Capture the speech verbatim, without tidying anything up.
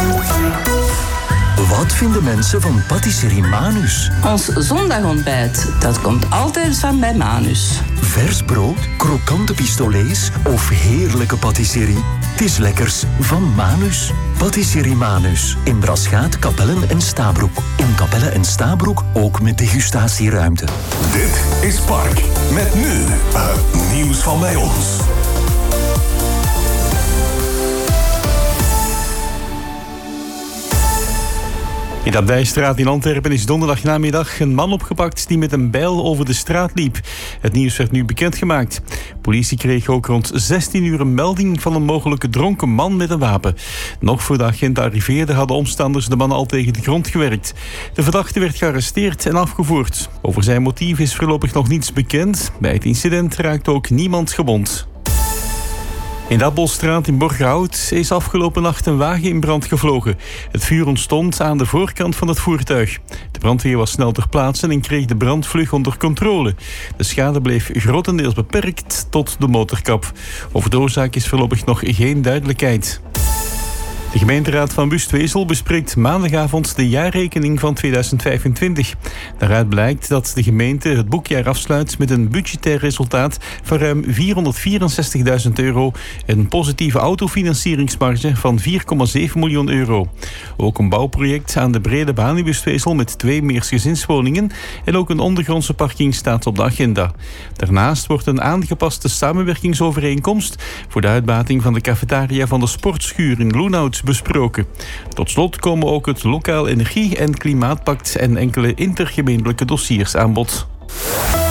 Wat vinden mensen van patisserie Manus? Ons zondagontbijt, dat komt altijd van bij Manus. Vers brood, krokante pistolets of heerlijke patisserie? Het is lekkers van Manus. Patisserie Manus. In Braschaat, Capelle en Stabroek. In Capelle en Stabroek ook met degustatieruimte. Dit is Park. Met nu het nieuws van bij ons. In de Abdijstraat in Antwerpen is donderdagnamiddag een man opgepakt die met een bijl over de straat liep. Het nieuws werd nu bekendgemaakt. Politie kreeg ook rond zestien uur een melding van een mogelijke dronken man met een wapen. Nog voor de agent arriveerde hadden omstanders de man al tegen de grond gewerkt. De verdachte werd gearresteerd en afgevoerd. Over zijn motief is voorlopig nog niets bekend. Bij het incident raakte ook niemand gewond. In de Appelstraat in Borgerhout is afgelopen nacht een wagen in brand gevlogen. Het vuur ontstond aan de voorkant van het voertuig. De brandweer was snel ter plaatse en kreeg de brand vlug onder controle. De schade bleef grotendeels beperkt tot de motorkap. Over de oorzaak is voorlopig nog geen duidelijkheid. De gemeenteraad van Wustwezel bespreekt maandagavond de jaarrekening van tweeduizend vijfentwintig. Daaruit blijkt dat de gemeente het boekjaar afsluit met een budgetair resultaat van ruim vierhonderdvierenzestigduizend euro en een positieve autofinancieringsmarge van vier komma zeven miljoen euro. Ook een bouwproject aan de Brede Baan in Wustwezel met twee meersgezinswoningen en ook een ondergrondse parking staat op de agenda. Daarnaast wordt een aangepaste samenwerkingsovereenkomst voor de uitbating van de cafetaria van de sportschuur in Loenhout besproken. Tot slot komen ook het lokaal energie- en klimaatpact en enkele intergemeentelijke dossiers aan bod.